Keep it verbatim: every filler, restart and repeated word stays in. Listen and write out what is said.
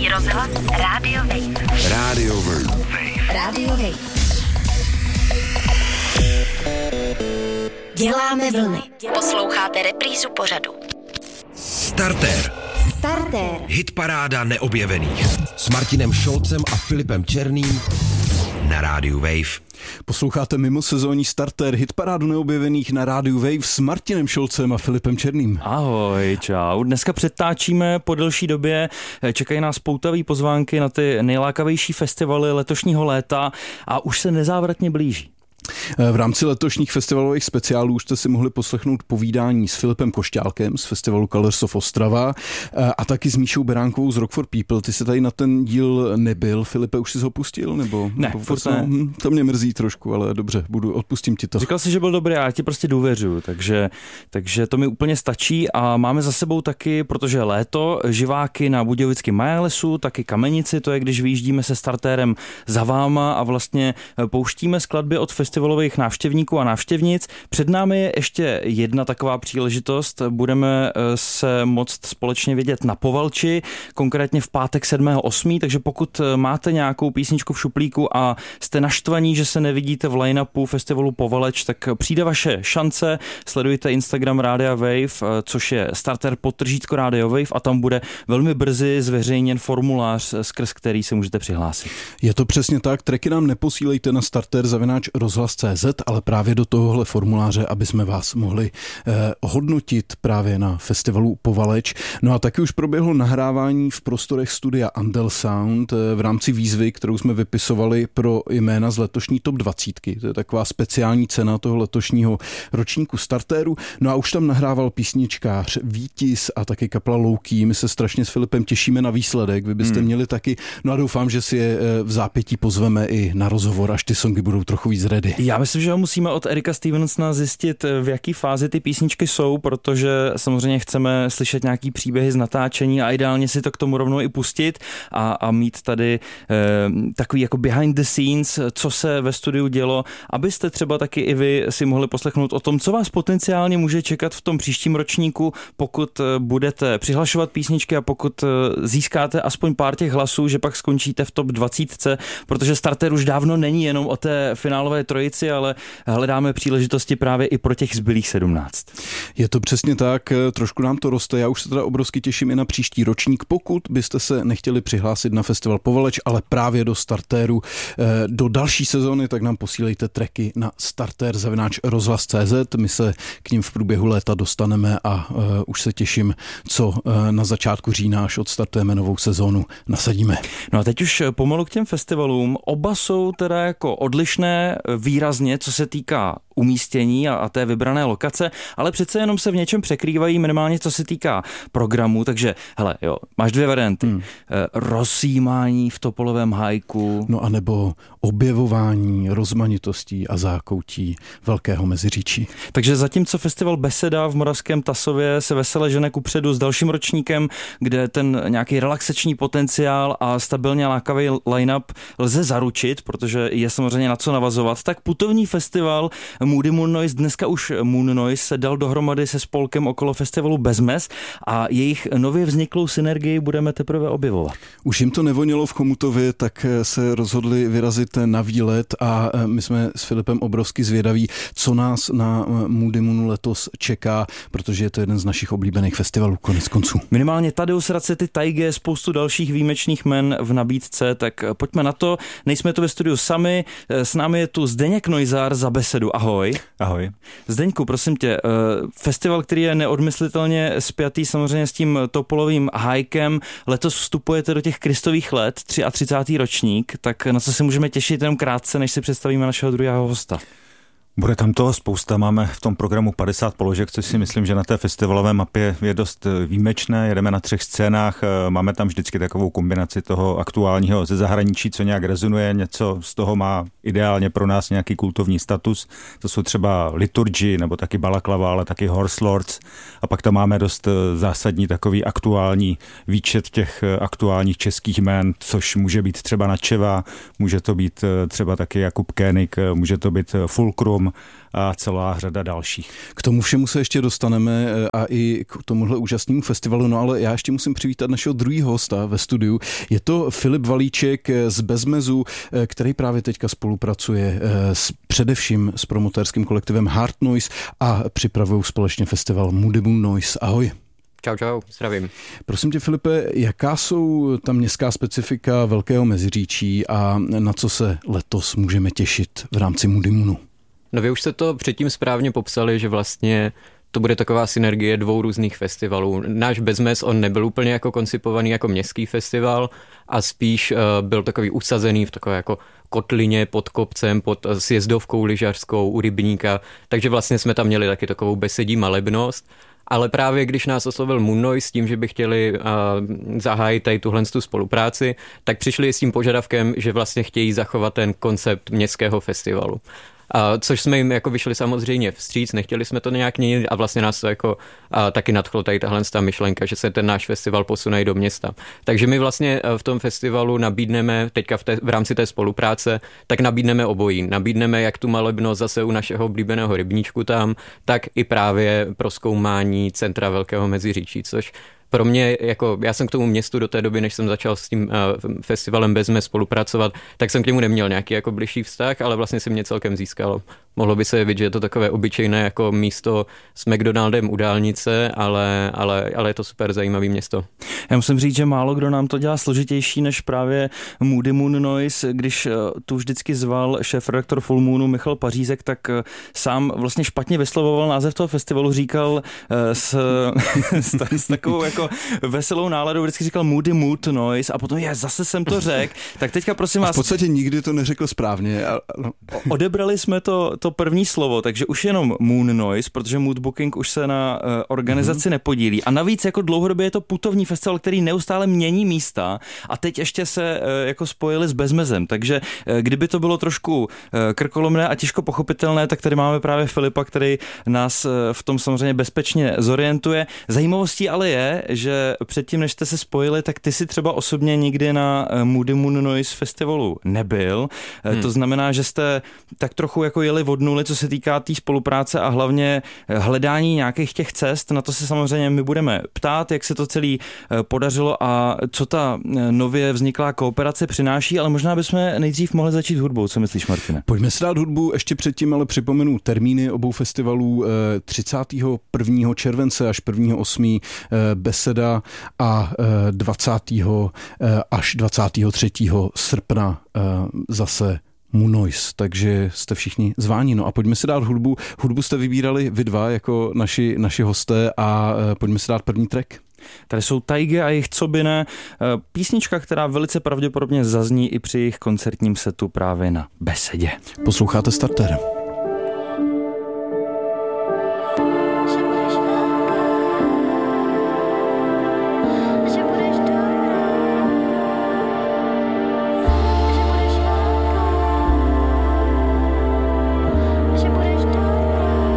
Český rozhlas Radio Wave. Radio Wave. Radio Wave. Děláme vlny. Posloucháte reprízu pořadu. Startér. Startér. Hitparáda neobjevených. S Martinem Šolcem a Filipem Černým na rádiu Wave. Posloucháte mimosezónní startér hitparádu neobjevených na rádiu Wave s Martinem Šolcem a Filipem Černým. Ahoj, čau. Dneska přetáčíme po delší době, čekají nás poutavý pozvánky na ty nejlákavější festivaly letošního léta a už se nezávratně blíží. V rámci letošních festivalových speciálů už jste si mohli poslechnout povídání s Filipem Košťálkem z festivalu Colors of Ostrava a taky s Míšou Beránkovou z Rock for People. Ty se tady na ten díl nebyl. Filipe, už jsi ho pustil? Nebo, ne, nebo furt ne. Hm, to mě mrzí trošku, ale dobře, budu, odpustím ti to. Říkal jsi, že byl dobrý a já ti prostě důvěřuju, takže, takže to mi úplně stačí a máme za sebou taky, protože léto, živáky na Budějovickém Majalesu, taky Kamenici, to je, když vyjíždíme se startérem za váma a vlastně pouštíme skladby od festivalových návštěvníků a návštěvnic. Před námi je ještě jedna taková příležitost. Budeme se moct společně vidět na Povalči, konkrétně v pátek sedmého osmého takže pokud máte nějakou písničku v šuplíku a jste naštvaní, že se nevidíte v line-upu festivalu Povaleč, tak přijde vaše šance. Sledujte Instagram Rádia Wave, což je starter podtržítko Radio Wave a tam bude velmi brzy zveřejněn formulář, skrz který se můžete přihlásit. Je to přesně tak. Tracky nám neposílejte na starter zavináč rozhlas tečka cé zet, ale právě do tohohle formuláře, aby jsme vás mohli eh, hodnotit právě na festivalu Povaleč. No a taky už proběhlo nahrávání v prostorech studia Andel Sound eh, v rámci výzvy, kterou jsme vypisovali pro jména z letošní top dvacítky. To je taková speciální cena toho letošního ročníku startéru. No a už tam nahrával písničkář Vítis a taky kapela Louký. My se strašně s Filipem těšíme na výsledek. Vy byste hmm. měli taky. No a doufám, že si je v zápětí pozveme i na rozhovor, až ty songy budou trochu víc ready. Já myslím, že ho musíme od Erika Stevensona zjistit, v jaký fázi ty písničky jsou, protože samozřejmě chceme slyšet nějaký příběhy z natáčení a ideálně si to k tomu rovnou i pustit a, a mít tady eh, takový jako behind the scenes, co se ve studiu dělo, abyste třeba taky i vy si mohli poslechnout o tom, co vás potenciálně může čekat v tom příštím ročníku, pokud budete přihlašovat písničky a pokud získáte aspoň pár těch hlasů, že pak skončíte v top dvacítce, protože starter už dávno není jenom o té finálové trojici, ale hledáme příležitosti právě i pro těch zbylých sedmnáct. Je to přesně tak, trošku nám to roste. Já už se teda obrovsky těším i na příští ročník. Pokud byste se nechtěli přihlásit na festival Povaleč, ale právě do startéru do další sezóny, tak nám posílejte tracky na startér zavináč rozhlas tečka cé zet. My se k ním v průběhu léta dostaneme a uh, už se těším, co uh, na začátku října, až odstartujeme novou sezónu, nasadíme. No a teď už pomalu k těm festivalům. Oba jsou teda jako odlišné výrazně, co se týká umístění a, a té vybrané lokace, ale přece jenom se v něčem překrývají minimálně, co se týká programu, takže hele, jo, máš dvě varianty. Hmm. Rozjímání v Topolovém hajku. No a nebo objevování rozmanitostí a zákoutí Velkého Meziříčí. Takže zatímco festival Beseda v Moravském Tasově se vesele žene kupředu s dalším ročníkem, kde ten nějaký relaxační potenciál a stabilně lákavý line-up lze zaručit, protože je samozřejmě na co navazovat, tak putovní festival Moody Moon Noise, dneska už Moon Noise, se dal dohromady se spolkem okolo festivalu Bezmes a jejich nově vzniklou synergii budeme teprve objevovat. Už jim to nevonilo v Chomutově, tak se rozhodli vyrazit na výlet a my jsme s Filipem obrovsky zvědaví, co nás na Moody Moonu letos čeká, protože je to jeden z našich oblíbených festivalů konec konců. Minimálně Tadeusz Racety, Taige, spoustu dalších výjimečných men v nabídce, tak pojďme na to. Nejsme tu ve studiu sami, s námi je tu Zdeněk Neuzaar za Besedu. Ahoj. Ahoj. Zdeňku, prosím tě, festival, který je neodmyslitelně spjatý samozřejmě s tím Topolovým hajkem, letos vstupujete do těch Kristových let, třicátý třetí ročník, tak na co se můžeme těšit jenom krátce, než si představíme našeho druhého hosta? Bude tam toho spousta, máme v tom programu padesát položek, což si myslím, že na té festivalové mapě je dost výjimečné, jedeme na třech scénách, máme tam vždycky takovou kombinaci toho aktuálního ze zahraničí, co nějak rezonuje, něco z toho má ideálně pro nás nějaký kultovní status, to jsou třeba Liturgy nebo taky Balaklava, ale taky Horse Lords a pak tam máme dost zásadní takový aktuální výčet těch aktuálních českých jmén, což může být třeba Načeva, může to být třeba taky Jakub Koenig, může to být Fulcrum, Boom a celá řada dalších. K tomu všemu se ještě dostaneme a i k tomuhle úžasnému festivalu, no ale já ještě musím přivítat našeho druhého hosta ve studiu. Je to Filip Valíček z Bezmezu, který právě teďka spolupracuje s, především s promotérským kolektivem Hard Noise a připravují společně festival Moody Moon Noise. Ahoj. Čau, čau, zdravím. Prosím tě, Filipe, jaká jsou ta městská specifika Velkého Meziříčí a na co se letos můžeme těšit v rámci Moody Moonu? No vy už jste to předtím správně popsali, že vlastně to bude taková synergie dvou různých festivalů. Náš Bezmez, on nebyl úplně jako koncipovaný jako městský festival a spíš uh, byl takový usazený v takové jako kotlině pod kopcem, pod sjezdovkou lyžařskou u rybníka, takže vlastně jsme tam měli taky takovou besedí malebnost. Ale právě když nás oslovil Moon Noise s tím, že by chtěli uh, zahájit tady tuhle tu spolupráci, tak přišli s tím požadavkem, že vlastně chtějí zachovat ten koncept městského festivalu. Uh, což jsme jim jako vyšli samozřejmě vstříc, nechtěli jsme to nějak měnit a vlastně nás to jako uh, taky nadchlo tady tahle ta myšlenka, že se ten náš festival posune do města. Takže my vlastně uh, v tom festivalu nabídneme, teďka v, té, v rámci té spolupráce, tak nabídneme obojí. Nabídneme jak tu malebnost zase u našeho oblíbeného rybníčku tam, tak i právě prozkoumání centra Velkého Meziříčí, což pro mě, jako já jsem k tomu městu do té doby, než jsem začal s tím uh, festivalem Bezmez spolupracovat, tak jsem k němu neměl nějaký jako bližší vztah, ale vlastně si mě celkem získalo. Mohlo by se jevit, že je to takové obyčejné jako místo s McDonaldem u dálnice, ale, ale, ale je to super zajímavé město. Já musím říct, že málo kdo nám to dělá složitější než právě Moody Moon Noise. Když tu vždycky zval šéfredaktor Full Moonu Michal Pařízek, tak sám vlastně špatně vyslovoval název toho festivalu, říkal s, s, s takovou jako veselou náladou, vždycky říkal Moody Mood Noise a potom je, zase jsem to řekl. Tak teďka prosím vás... V podstatě nikdy to neřekl správně. A, no. Odebrali jsme to, to první slovo, takže už jenom Moon Noise, protože Mood Booking už se na uh, organizaci mm-hmm. nepodílí. A navíc jako dlouhodobě je to putovní festival, který neustále mění místa a teď ještě se uh, jako spojili s Bezmezem. Takže uh, kdyby to bylo trošku uh, krkolomné a těžko pochopitelné, tak tady máme právě Filipa, který nás uh, v tom samozřejmě bezpečně zorientuje. Zajímavostí ale je, že předtím, než jste se spojili, tak ty si třeba osobně nikdy na uh, Moody Moon Noise festivalu nebyl. Uh, hmm. To znamená, že jste tak trochu jako jeli od nuly, co se týká té tý spolupráce a hlavně hledání nějakých těch cest. Na to se samozřejmě my budeme ptát, jak se to celý podařilo a co ta nově vzniklá kooperace přináší, ale možná bychom nejdřív mohli začít hudbou. Co myslíš, Martine? Pojďme si dát hudbu, ještě předtím ale připomenu termíny obou festivalů třicátého prvního července až prvního osmého Beseda a dvacátého až dvacátého třetího srpna zase Moon Noise, takže jste všichni zváni. No a pojďme si dát hudbu. Hudbu jste vybírali vy dva jako naši, naši hosté a pojďme si dát první track. Tady jsou Taige a jejich Co by ne, písnička, která velice pravděpodobně zazní i při jejich koncertním setu právě na Besedě. Posloucháte Starter.